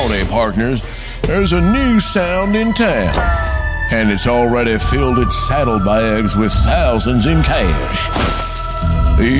Howdy, partners. There's a new sound in town, and it's already filled its saddlebags with thousands in cash.